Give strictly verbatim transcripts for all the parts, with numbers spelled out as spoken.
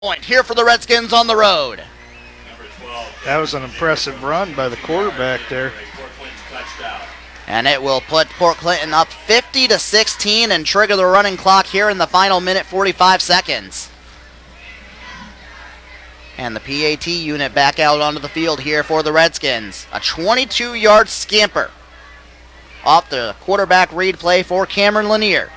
Point here for the Redskins on the road. That was an impressive run by the quarterback there. And it will put Port Clinton up fifty to sixteen and trigger the running clock here in the final minute, forty-five seconds. And the P A T unit back out onto the field here for the Redskins. A twenty-two-yard scamper off the quarterback read play for Cameron Lanier.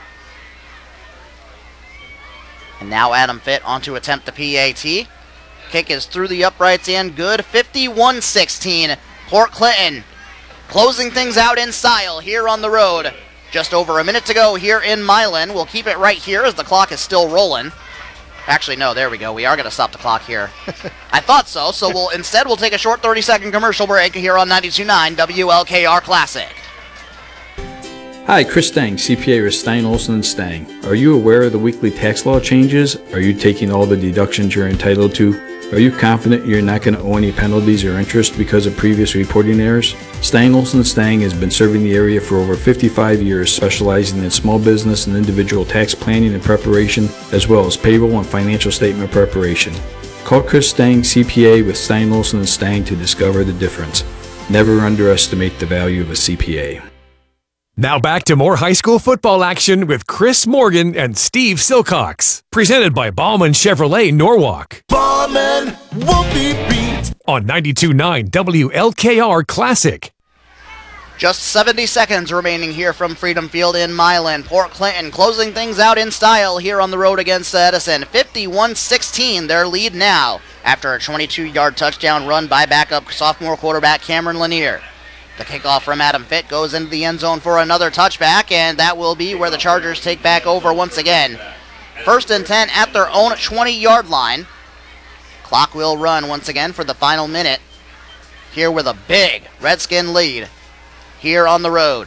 And now Adam Fitt on to attempt the P A T. Kick is through the uprights and good. fifty-one sixteen. Port Clinton closing things out in style here on the road. Just over a minute to go here in Milan. We'll keep it right here as the clock is still rolling. Actually, no, there we go. We are going to stop the clock here. I thought so, so we'll instead we'll take a short thirty-second commercial break here on ninety-two point nine W L K R Classic. Hi, Chris Stang, C P A with Stein, Olson and Stang. Are you aware of the weekly tax law changes? Are you taking all the deductions you're entitled to? Are you confident you're not going to owe any penalties or interest because of previous reporting errors? Stang, Olson and Stang has been serving the area for over fifty-five years, specializing in small business and individual tax planning and preparation, as well as payroll and financial statement preparation. Call Chris Stang, C P A with Stein, Olson and Stang to discover the difference. Never underestimate the value of a C P A. Now back to more high school football action with Chris Morgan and Steve Silcox. Presented by Ballman Chevrolet Norwalk. Ballman won't be beat. On ninety-two point nine W L K R Classic. Just seventy seconds remaining here from Freedom Field in Milan. Port Clinton closing things out in style here on the road against Edison. fifty-one sixteen, their lead now after a twenty-two-yard touchdown run by backup sophomore quarterback Cameron Lanier. The kickoff from Adam Fitt goes into the end zone for another touchback, and that will be where the Chargers take back over once again. First and ten at their own twenty-yard line. Clock will run once again for the final minute. Here with a big Redskin lead here on the road.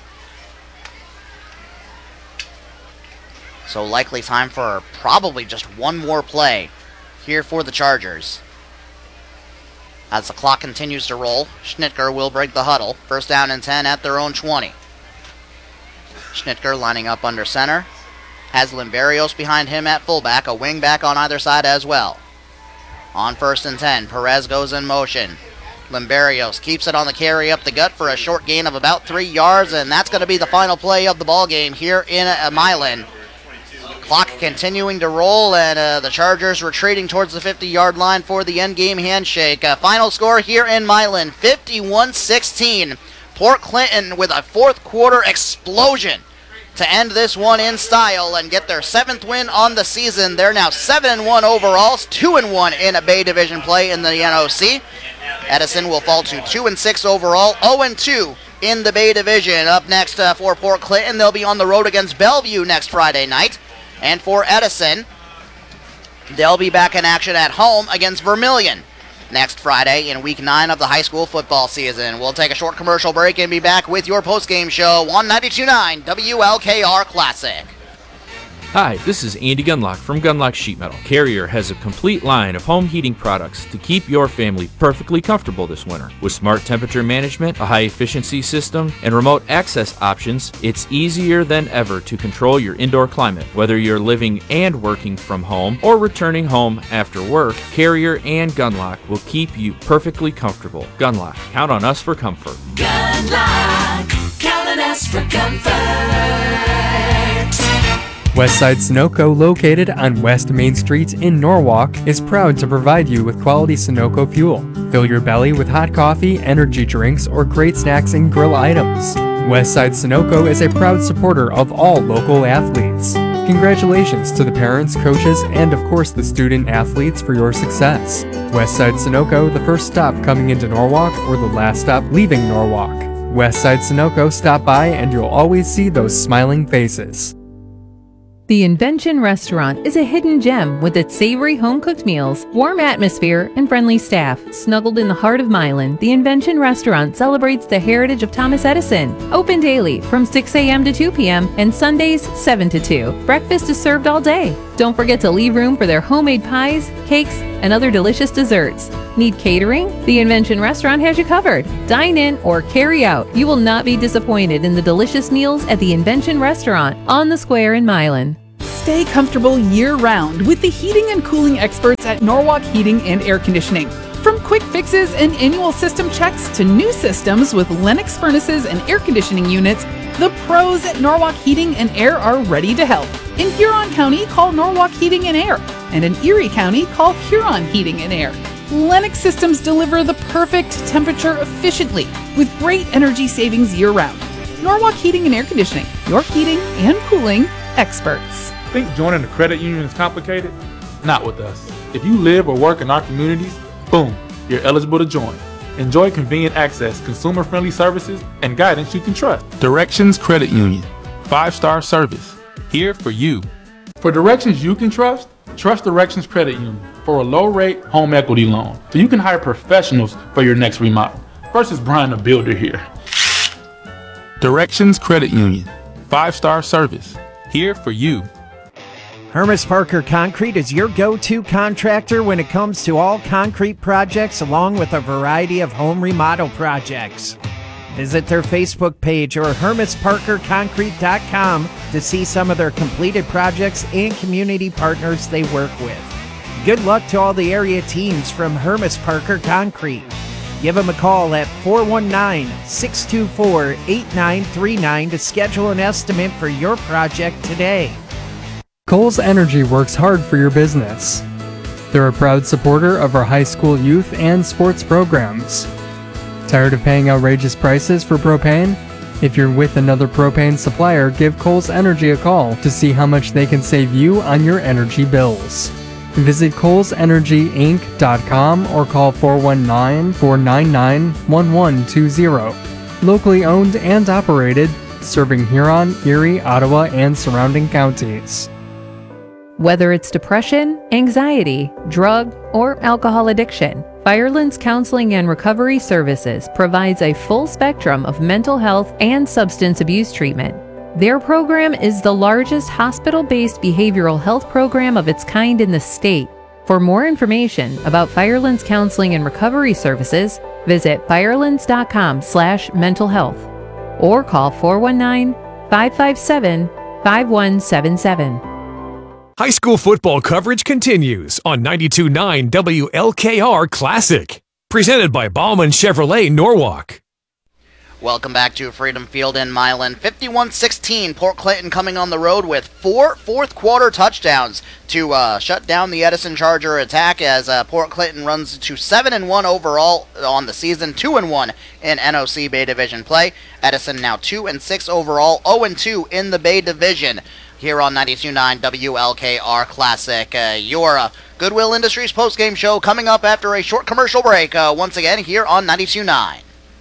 So likely time for probably just one more play here for the Chargers. As the clock continues to roll, Schnitker will break the huddle. First down and ten at their own twenty. Schnitker lining up under center. Has Limberios behind him at fullback, a wing back on either side as well. On first and ten, Perez goes in motion. Limberios keeps it on the carry up the gut for a short gain of about three yards, and that's going to be the final play of the ball game here in uh, Milan. Clock continuing to roll, and uh, the Chargers retreating towards the fifty-yard line for the endgame handshake. Uh, final score here in Milan, fifty-one sixteen. Port Clinton with a fourth quarter explosion to end this one in style and get their seventh win on the season. They're now seven and one overall, two and one in a Bay Division play in the N O C. Edison will fall to two and six overall, oh and two in the Bay Division. Up next uh, for Port Clinton, they'll be on the road against Bellevue next Friday night. And for Edison, they'll be back in action at home against Vermilion next Friday in week nine of the high school football season. We'll take a short commercial break and be back with your postgame show on ninety-two point nine W L K R Classic. Hi, this is Andy Gunlock from Gunlock Sheet Metal. Carrier has a complete line of home heating products to keep your family perfectly comfortable this winter. With smart temperature management, a high-efficiency system, and remote access options, it's easier than ever to control your indoor climate. Whether you're living and working from home or returning home after work, Carrier and Gunlock will keep you perfectly comfortable. Gunlock, count on us for comfort. Gunlock, count on us for comfort. Westside Sunoco, located on West Main Street in Norwalk, is proud to provide you with quality Sunoco fuel. Fill your belly with hot coffee, energy drinks, or great snacks and grill items. Westside Sunoco is a proud supporter of all local athletes. Congratulations to the parents, coaches, and of course the student athletes for your success. Westside Sunoco, the first stop coming into Norwalk or the last stop leaving Norwalk. Westside Sunoco, stop by and you'll always see those smiling faces. The Invention Restaurant is a hidden gem with its savory home-cooked meals, warm atmosphere, and friendly staff. Snuggled in the heart of Milan, the Invention Restaurant celebrates the heritage of Thomas Edison. Open daily from six a.m. to two p.m. and Sundays seven to two. Breakfast is served all day. Don't forget to leave room for their homemade pies, cakes, and other delicious desserts. Need catering? The Invention Restaurant has you covered. Dine in or carry out. You will not be disappointed in the delicious meals at the Invention Restaurant on the Square in Milan. stay comfortable year-round with the heating and cooling experts at Norwalk Heating and Air Conditioning. From quick fixes and annual system checks to new systems with Lennox furnaces and air conditioning units, the pros at Norwalk Heating and Air are ready to help. In Huron County, call Norwalk Heating and Air. And in Erie County, call Huron Heating and Air. Lennox systems deliver the perfect temperature efficiently with great energy savings year-round. Norwalk Heating and Air Conditioning, your heating and cooling experts. Think joining the credit union is complicated? Not with us. If you live or work in our communities, boom, you're eligible to join. Enjoy convenient access, consumer-friendly services, and guidance you can trust. Directions Credit Union. Five-star service. Here for you. For directions you can trust, trust Directions Credit Union for a low-rate home equity loan, so you can hire professionals for your next remodel versus Brian the Builder here. Directions Credit Union. Five-star service. Here for you. Hermes Parker Concrete is your go-to contractor when it comes to all concrete projects along with a variety of home remodel projects. Visit their Facebook page or hermes parker concrete dot com to see some of their completed projects and community partners they work with. Good luck to all the area teams from Hermes Parker Concrete. Give them a call at four one nine, six two four, eight nine three nine to schedule an estimate for your project today. Kohl's Energy works hard for your business. They're a proud supporter of our high school youth and sports programs. Tired of paying outrageous prices for propane? If you're with another propane supplier, give Kohl's Energy a call to see how much they can save you on your energy bills. Visit Kohl's Energy Inc dot com or call four one nine, four nine nine, one one two zero. Locally owned and operated, serving Huron, Erie, Ottawa, and surrounding counties. Whether it's depression, anxiety, drug, or alcohol addiction, Firelands Counseling and Recovery Services provides a full spectrum of mental health and substance abuse treatment. Their program is the largest hospital-based behavioral health program of its kind in the state. For more information about Firelands Counseling and Recovery Services, visit firelands dot com slash mental health or call four one nine, five five seven, five one seven seven. High school football coverage continues on ninety-two point nine W L K R Classic. Presented by Bauman Chevrolet Norwalk. Welcome back to Freedom Field in Milan. fifty-one sixteen, Port Clinton coming on the road with four fourth quarter touchdowns to uh, shut down the Edison Charger attack as uh, Port Clinton runs to seven and one overall on the season, two and one in N O C Bay Division play. Edison now two and six overall, oh and two in the Bay Division. Here on ninety-two point nine W L K R Classic, uh, your uh, Goodwill Industries postgame show coming up after a short commercial break, uh, once again here on ninety-two point nine.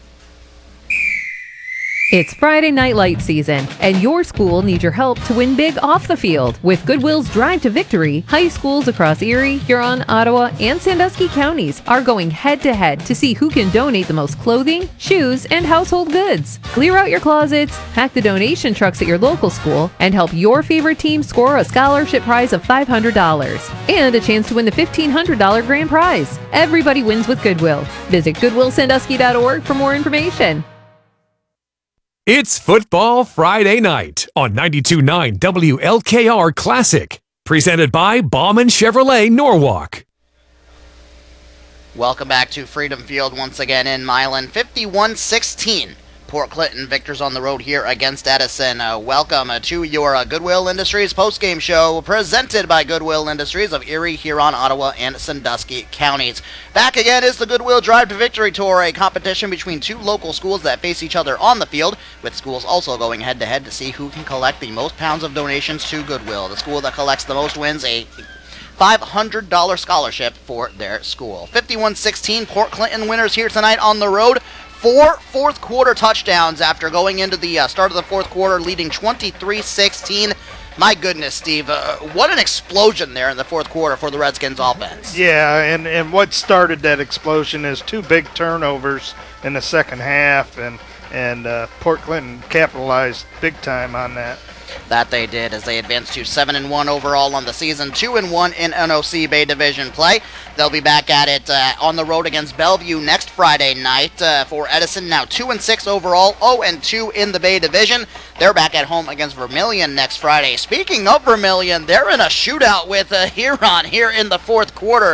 It's Friday Night Light season, and your school needs your help to win big off the field. With Goodwill's Drive to Victory, high schools across Erie, Huron, Ottawa, and Sandusky counties are going head-to-head to see who can donate the most clothing, shoes, and household goods. Clear out your closets, pack the donation trucks at your local school, and help your favorite team score a scholarship prize of five hundred dollars and a chance to win the fifteen hundred dollars grand prize. Everybody wins with Goodwill. Visit goodwill sandusky dot org for more information. It's Football Friday night on ninety-two point nine W L K R Classic. Presented by Bauman Chevrolet Norwalk. Welcome back to Freedom Field once again in Milan. fifty-one sixteen. Port Clinton victors on the road here against Edison. Uh, welcome uh, to your uh, Goodwill Industries postgame show presented by Goodwill Industries of Erie, Huron, Ottawa, and Sandusky counties. Back again is the Goodwill Drive to Victory Tour, a competition between two local schools that face each other on the field, with schools also going head-to-head to see who can collect the most pounds of donations to Goodwill. The school that collects the most wins a five hundred dollars scholarship for their school. fifty-one sixteen, Port Clinton winners here tonight on the road. Four fourth quarter touchdowns after going into the uh, start of the fourth quarter, leading twenty-three sixteen. My goodness, Steve, uh, what an explosion there in the fourth quarter for the Redskins offense. Yeah, and, and what started that explosion is two big turnovers in the second half, and, and uh, Port Clinton capitalized big time on that. That they did, as they advanced to seven and one overall on the season, two and one in N O C Bay Division play. They'll be back at it uh, on the road against Bellevue next Friday night uh, for Edison. Now two and six overall, oh and two in the Bay Division. They're back at home against Vermilion next Friday. Speaking of Vermilion, they're in a shootout with uh, Huron here in the fourth quarter.